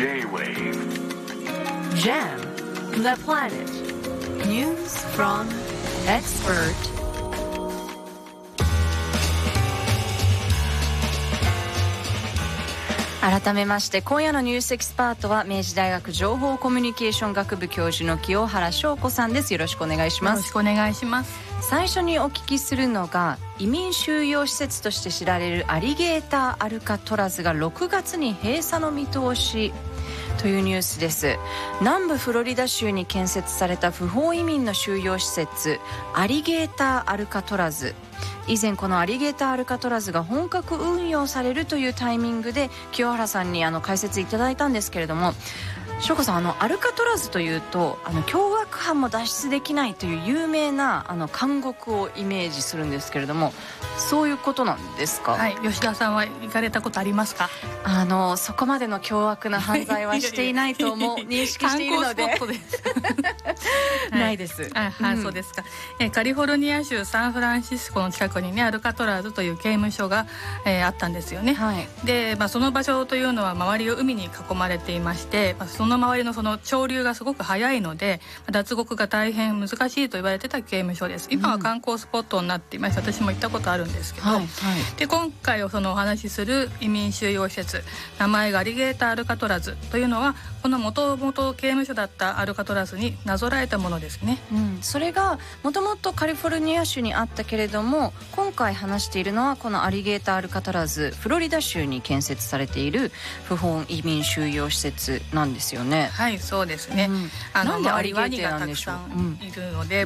J-Wave Jam the Planet News from Expert。改めまして今夜のニュースエキスパートは明治大学情報コミュニケーション学部教授の清原翔子さんです。よろしくお願いします。 よろしくお願いします。 最初にお聞きするのが移民収容施設として知られるアリゲーターアルカトラズが6月に閉鎖の見通しというニュースです。南部フロリダ州に建設された不法移民の収容施設アリゲーターアルカトラズ、以前このアリゲーターアルカトラズが本格運用されるというタイミングで清原さんに解説いただいたんですけれども、翔子さんアルカトラズというと凶悪犯も脱出できないという有名な監獄をイメージするんですけれども、そういうことなんですか？ はい、吉田さんは行かれたことありますか？ そこまでの凶悪な犯罪はしていないと認識しているので観光スポットですないです。 そうですか。カリフォルニア州サンフランシスコの近くにねアルカトラズという刑務所が、あったんですよね、はい、で、その場所というのは周りを海に囲まれていまして、その周りのその潮流がすごく速いので脱獄が大変難しいと言われてた刑務所です。今は観光スポットになっていまして、私も行ったことあるんですけど、はいはい、で今回お話しする移民収容施設、名前がアリゲーターアルカトラズというのはこの元々刑務所だったアルカトラズになぞらえたものですね、 それがもともとカリフォルニア州にあったけれども、今回話しているのはこのアリゲーターアルカトラズ、フロリダ州に建設されている不法移民収容施設なんですよね。 はい、そうですね、 なんでアリゲーターワニがなんでしょう？ たくさんいるので、